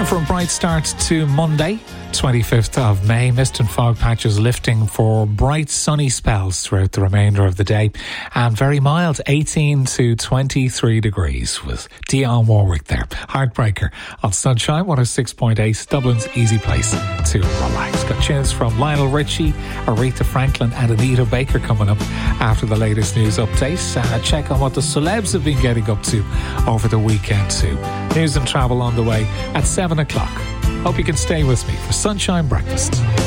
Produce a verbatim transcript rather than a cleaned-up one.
for a bright start to Monday, twenty-fifth of May. Mist and fog patches lifting for bright sunny spells throughout the remainder of the day, and very mild, eighteen to twenty-three degrees with Dionne Warwick there. Heartbreaker on Sunshine one oh six point eight, Dublin's easy place to relax. Got tunes from Lionel Richie, Aretha Franklin and Anita Baker coming up after the latest news updates. Uh, check on what the celebs have been getting up to over the weekend too. News and travel on the way at seven o'clock. Hope you can stay with me for Sunshine Breakfast.